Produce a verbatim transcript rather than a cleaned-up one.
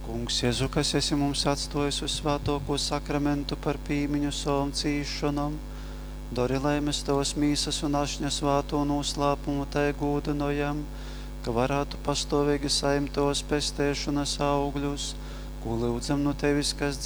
Kungs, Jēzu, kas esi mums atstājis uz svētāko sakramentu par pīmiņu savam cīšanam, dari, lai mēs tavas mīsas un ašņas svēto noslēpumu tai gūdinojam, ka varētu pastāvīgi saimt tavas pestēšanas augļus, ko lūdzam no tevis, kas